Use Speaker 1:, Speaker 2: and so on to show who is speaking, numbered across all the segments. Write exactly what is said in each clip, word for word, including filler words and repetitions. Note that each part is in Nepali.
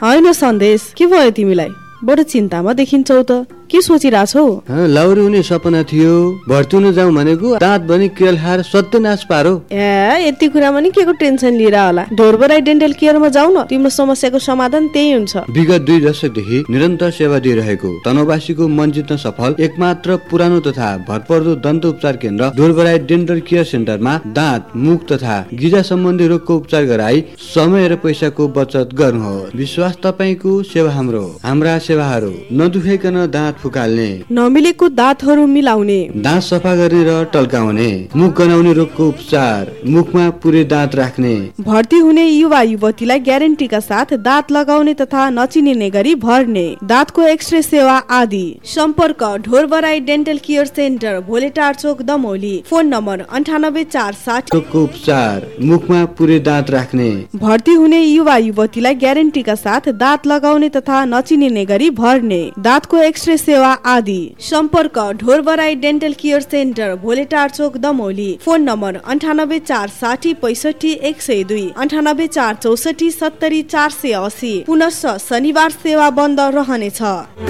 Speaker 1: होइन सन्देश, के भयो तिमीलाई? बडो चिन्तामा देखिन्छौ त, के सोचिरहेछौ?
Speaker 2: लाउरी हुने सपना थियो, भर्ती हुन जाउँ भनेको दाँत भने केलहार सत्यनाश पारो।
Speaker 1: ए यति कुरामा नि के को टेन्सन लिएर होला? ढोरबराई डेन्टल केयरमा जाऊ न, तिम्रो समस्याको समाधान त्यही हुन्छ।
Speaker 2: विगत दुई दशकदेखि निरन्तर सेवा दिइरहेको तनहुँवासीको मन जित्न सफल एकमात्र पुरानो तथा भरपर्दो दन्त उपचार केन्द्र ढोरबराई डेन्टल केयर सेन्टरमा दाँत, मुख तथा गिजा सम्बन्धी रोगको उपचार गराई समय र पैसाको बचत गर्नुहोस्। विश्वास तपाईको, सेवा हाम्रो। हाम्रा सेवाहरू नदुखाइकन दाँत फुकाल्ने,
Speaker 1: नमिलेको दाँतहरू मिलाउने,
Speaker 2: दाँत सफा गर्ने र टल्काउने, मुख गनाउने रोगको उपचार, मुखमा पुरै दाँत राख्ने,
Speaker 1: भर्ती हुने युवा युवतीलाई ग्यारेन्टीका साथ दाँत लगाउने तथा नचिनिने गरी भर्ने, दाँतको एक्सरे सेवा आदि। सम्पर्क ढोरबराई डेन्टल केयर सेन्टर, भोलेटार चोक, दमौली। फोन नम्बर अन्ठानब्बे चार साठी।
Speaker 2: रोगको उपचार, मुखमा पुरै दाँत राख्ने,
Speaker 1: भर्ती हुने युवा युवतीलाई ग्यारेन्टीका साथ दाँत लगाउने तथा नचिनिने गरी भर्ने, दाँतको एक्सरे सेवा आदि। सम्पर्क ढोरबराई डेन्टल केयर सेन्टर, भोलेटार चोक, दमौली। फोन नम्बर अन्ठानब्बे चार साठी पैसठी एक सय दुई, अन्ठानब्बे चार चौसठी सत्तरी चार सय असी। पुनश्च शनिबार सेवा बन्द रहनेछ।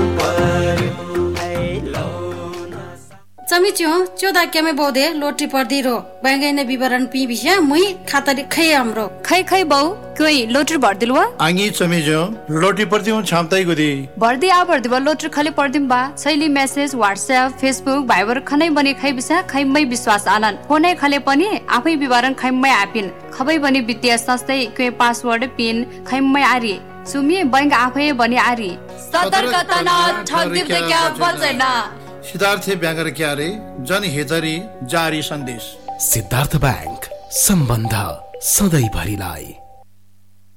Speaker 3: चमिच्यो चोदा केमे बौदे लोटरी पर्दी रो बैंगने विवरण पी बिया मुई खातरी खै हाम्रो
Speaker 4: खै खै बौ कोई लोटरी भर्दिलवा
Speaker 5: आंगी चमिच्यो लोटरी पर्दी हूं छामताई गुदी
Speaker 4: भर्दी आ भर्दी बा लोटरी खाली पर्दिम बा शैली मेसेज व्हाट्सएप फेसबुक भाइबर खनै बनी खै बिसा खैमै विश्वास आनन फोनै खले पनि आफै विवरण खैमै आपिन खबै बनी वित्तीय संस्थै के पासवर्ड पिन खैमै आरी सुमी बैंक आफै बनी आरी सतर्कता न ठग्दी क्या बचैन।
Speaker 5: सिद्धार्थ ब्याङ्क क्यारे जनहितरी जारी सन्देश।
Speaker 6: सिद्धार्थ ब्याङ्क, सम्बन्ध सधैँ भरिलाई।